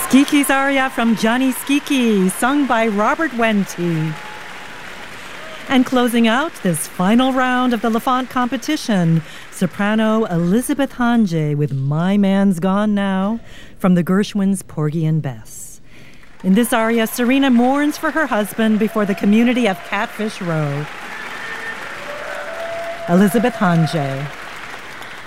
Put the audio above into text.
Skiki's aria from Johnny Skiki, sung by Robert Wente. And closing out this final round of the Lafont competition, soprano Elizabeth Hanjay with My Man's Gone Now from the Gershwins' Porgy and Bess. In this aria, Serena mourns for her husband before the community of Catfish Row. Elizabeth Hanjay.